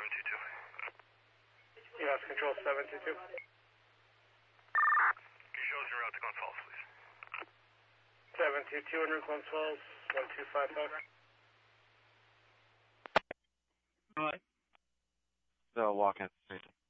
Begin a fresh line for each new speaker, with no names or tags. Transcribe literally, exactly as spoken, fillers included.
two two.
U S Control seven two two.
Can you show us your route to Glens Falls, please?
seven two two under Glens Falls, one two five five.
Alright. So walk in.